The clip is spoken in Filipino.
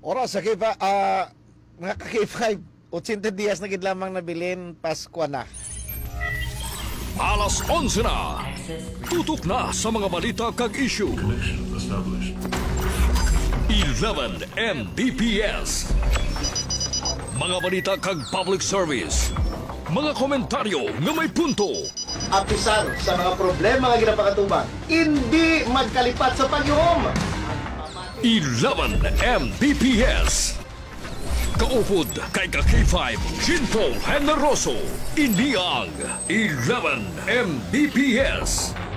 Oras sa kipa, mga ka-K5, 80 dias na gid lamang nabilin Pasko na. Alas 11 na. Tutok na sa mga balita kag issue. Connection established. 11 Mbps. Mga balita kag public service. Mga komentaryo nga may punto. Apisan sa mga problema nga ginapakatuban, hindi magkalipat sa pagyuhom. 11 Mbps. Kaupod kay ka-K5 Chinto Generoso. Iniang 11 Mbps.